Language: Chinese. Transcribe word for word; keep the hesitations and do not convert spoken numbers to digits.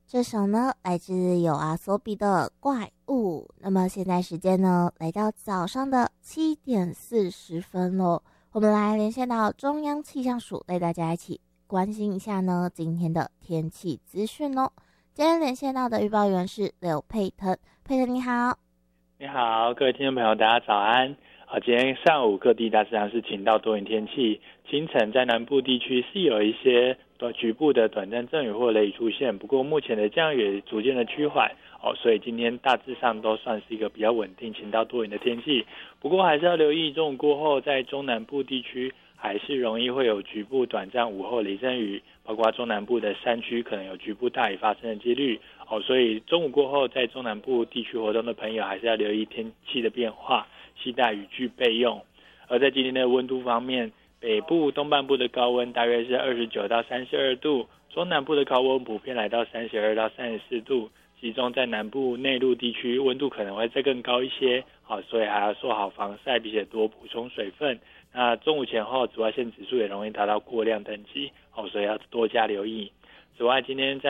这首呢来自有阿索比的怪物。那么现在时间呢来到早上的七点四十分咯，我们来连线到中央气象署，带大家一起关心一下呢今天的天气资讯哦。今天连线到的预报员是刘佩腾，佩腾你好。 你好，各位听众朋友，大家早安。啊，今天上午各地大致上是晴到多云天气，清晨在南部地区是有一些局部的短暂阵雨或雷雨出现，不过目前的降雨逐渐的趋缓哦，所以今天大致上都算是一个比较稳定、晴到多云的天气。不过还是要留意中午过后，在中南部地区还是容易会有局部短暂午后雷阵雨，包括中南部的山区可能有局部大雨发生的几率哦，所以中午过后在中南部地区活动的朋友还是要留意天气的变化，携带雨具备用。而在今天的温度方面，北部东半部的高温大约是二十九到三十二度，中南部的高温普遍来到三十二到三十四度，其中在南部内陆地区温度可能会再更高一些，好，所以还要做好防晒，并且多补充水分。那中午前后紫外线指数也容易达到过量等级，好，所以要多加留意。此外，今天在